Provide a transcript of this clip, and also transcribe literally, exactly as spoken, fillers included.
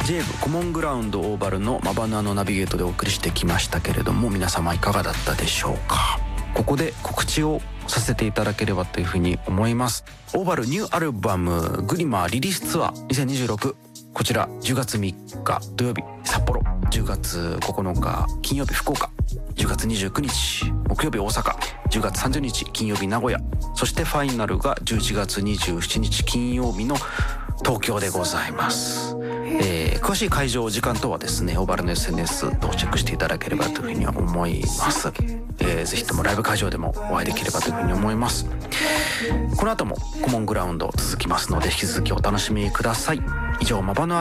ジェイブ コモングラウンドオーバルのマバナのナビゲートでお送りしてきましたけれども、皆様いかがだったでしょうか。ここで告知をさせていただければというふうに思います。オーバルニューアルバムグリマーリリースツアーにせんにじゅうろく、こちらじゅうがつみっか土曜日札幌、じゅうがつここのか金曜日福岡、じゅうがつにじゅうくにち木曜日大阪、じゅうがつさんじゅうにち金曜日名古屋、そしてファイナルがじゅういちがつにじゅうしちにち金曜日の東京でございます。えー、詳しい会場時間等はですね、オーバルの エスエヌエス 等をチェックしていただければというふうに思います。えー、ぜひともライブ会場でもお会いできればというふうに思います。この後もコモングラウンド続きますので、引き続きお楽しみください。以上、マバの